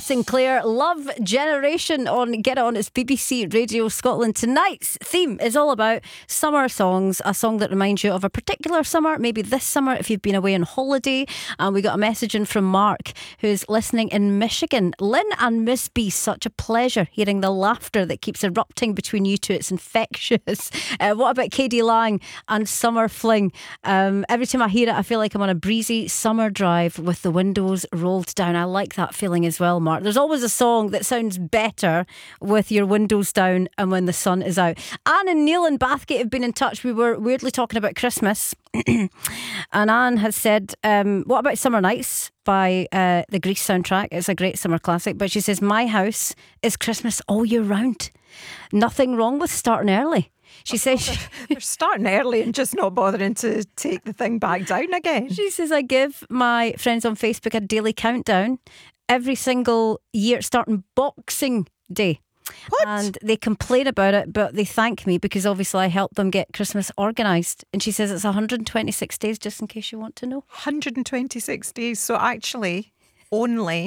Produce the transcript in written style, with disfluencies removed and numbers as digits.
Sinclair, Love Generation on Get On. It's BBC Radio Scotland. Tonight's theme is all about summer songs, a song that reminds you of a particular summer, maybe this summer if you've been away on holiday. And we got a message in from Mark, who's listening in Michigan. Lynn and Miss B, such a pleasure hearing the laughter that keeps erupting between you two. It's infectious. What about KD Lang and Summer Fling? Every time I hear it, I feel like I'm on a breezy summer drive with the windows rolled down. I like that feeling as well, Mark. There's always a song that sounds better with your windows down and when the sun is out. Anne and Neil in Bathgate have been in touch. We were weirdly talking about Christmas and Anne has said, what about Summer Nights by the Grease soundtrack? It's a great summer classic. But she says, my house is Christmas all year round. Nothing wrong with starting early. She says they're starting early and just not bothering to take the thing back down again. She says, I give my friends on Facebook a daily countdown every single year starting Boxing Day. What? And they complain about it, but they thank me because obviously I helped them get Christmas organised. And she says it's 126 days, just in case you want to know. 126 days. So actually only